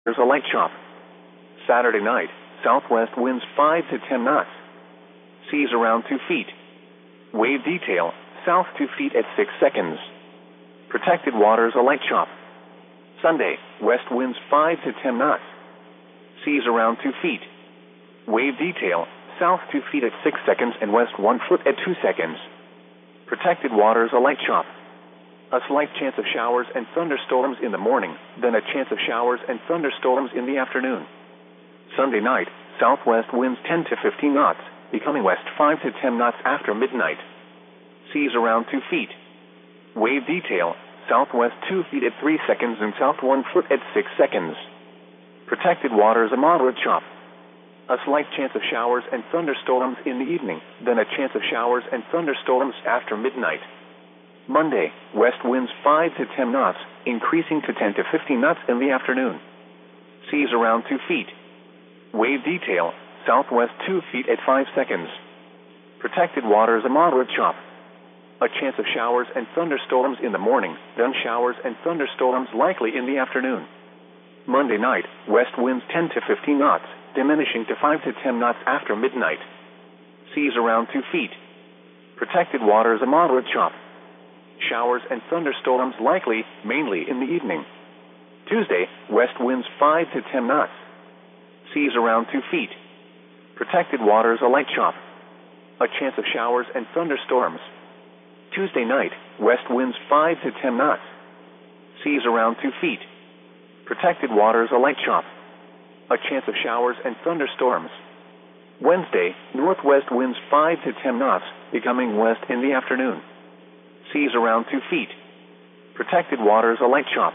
There's a light chop. Saturday night, southwest winds 5 to 10 knots. Seas around 2 feet. Wave detail, south 2 feet at 6 seconds. Protected waters a light chop. Sunday, west winds 5 to 10 knots. Seas around 2 feet. Wave detail, south 2 feet at 6 seconds and west 1 foot at 2 seconds. Protected waters a light chop. A slight chance of showers and thunderstorms in the morning, then a chance of showers and thunderstorms in the afternoon. Sunday night, southwest winds 10 to 15 knots, becoming west 5 to 10 knots after midnight. Seas around 2 feet. Wave detail, southwest 2 feet at 3 seconds and south 1 foot at 6 seconds. Protected waters a moderate chop. A slight chance of showers and thunderstorms in the evening, then a chance of showers and thunderstorms after midnight. Monday, west winds 5 to 10 knots, increasing to 10 to 15 knots in the afternoon. Seas around 2 feet. Wave detail, southwest 2 feet at 5 seconds. Protected waters a moderate chop. A chance of showers and thunderstorms in the morning, then showers and thunderstorms likely in the afternoon. Monday night, west winds 10 to 15 knots, diminishing to 5 to 10 knots after midnight. Seas around 2 feet. Protected waters a moderate chop. Showers and thunderstorms likely, mainly in the evening. Tuesday, west winds 5 to 10 knots. Seas around 2 feet. Protected waters a light chop. A chance of showers and thunderstorms. Tuesday night, west winds 5 to 10 knots. Seas around 2 feet. Protected waters a light chop. A chance of showers and thunderstorms. Wednesday, northwest winds 5 to 10 knots, becoming west in the afternoon. Seas around 2 feet. Protected waters a light chop.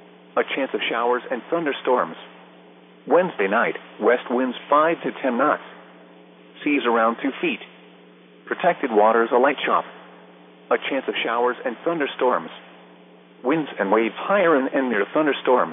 A chance of showers and thunderstorms. Wednesday night, west winds 5 to 10 knots. Seas around 2 feet. Protected waters a light chop. A chance of showers and thunderstorms. Winds and waves higher and near thunderstorms.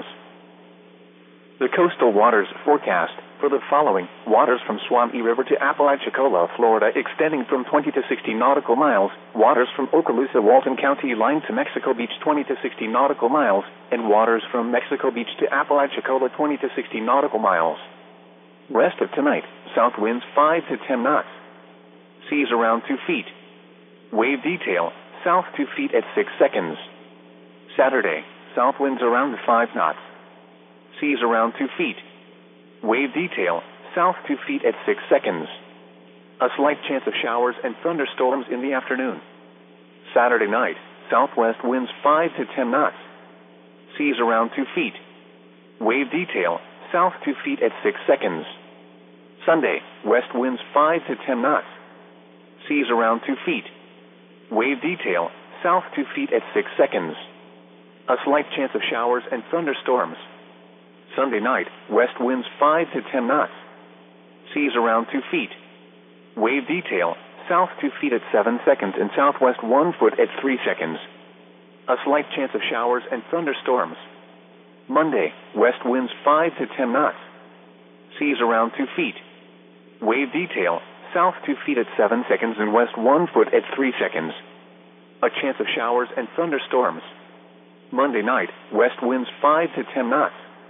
The coastal waters forecast for the following: waters from Swami River to Apalachicola, Florida, extending from 20 to 60 nautical miles, waters from Okaloosa, Walton County line to Mexico Beach 20 to 60 nautical miles, and waters from Mexico Beach to Apalachicola 20 to 60 nautical miles. Rest of tonight, south winds 5 to 10 knots. Seas around 2 feet. Wave detail, south 2 feet at 6 seconds. Saturday, south winds around 5 knots. Seas around 2 feet. Wave detail, south 2 feet at 6 seconds. A slight chance of showers and thunderstorms in the afternoon. Saturday night, southwest winds 5 to 10 knots. Seas around 2 feet. Wave detail, south 2 feet at 6 seconds. Sunday, west winds 5 to 10 knots. Seas around 2 feet. Wave detail, south 2 feet at 6 seconds. A slight chance of showers and thunderstorms. Sunday night, west winds 5 to 10 knots. Seas around 2 feet. Wave detail, south 2 feet at 7 seconds and southwest 1 foot at 3 seconds. A slight chance of showers and thunderstorms. Monday, west winds 5 to 10 knots. Seas around 2 feet. Wave detail, south 2 feet at 7 seconds and west 1 foot at 3 seconds. A chance of showers and thunderstorms. Monday night, west winds 5 to 10 knots.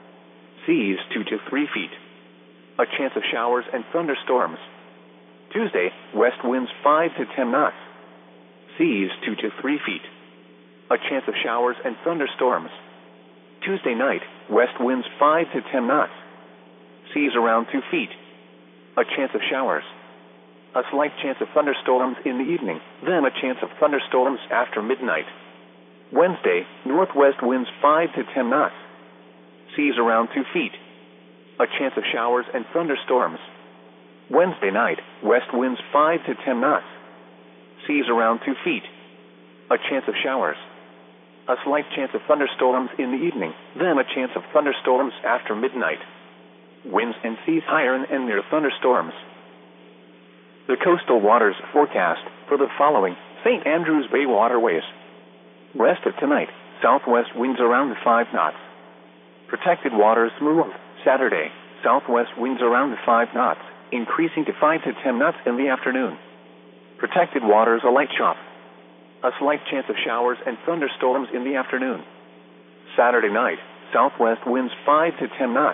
Seas 2 to 3 feet. A chance of showers and thunderstorms. Tuesday, west winds 5 to 10 knots. Seas 2 to 3 feet. A chance of showers and thunderstorms. Tuesday night, west winds 5 to 10 knots. Seas around 2 feet. A chance of showers. A slight chance of thunderstorms in the evening, then a chance of thunderstorms after midnight. Wednesday, northwest winds 5 to 10 knots. Seas around 2 feet. A chance of showers and thunderstorms. Wednesday night, west winds 5 to 10 knots. Seas around 2 feet. A chance of showers. A slight chance of thunderstorms in the evening, then a chance of thunderstorms after midnight. Winds and seas higher and near thunderstorms. The coastal waters forecast for the following: St. Andrews Bay waterways. Rest of tonight, southwest winds around 5 knots. Protected waters smooth. Saturday, southwest winds around 5 knots, increasing to 5 to 10 knots in the afternoon. Protected waters a light chop. A slight chance of showers and thunderstorms in the afternoon. Saturday night, southwest winds 5 to 10 knots.